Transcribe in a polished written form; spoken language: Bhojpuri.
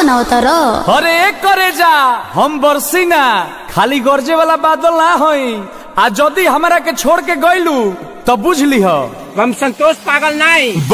बनावता रो। अरे एक करे जा हम बरसी ना खाली गरजे वाला बादल ना होई। आ जदी हमरा के छोड़ के गइलू तब बुझ ली हो हम संतोष पागल नहीं।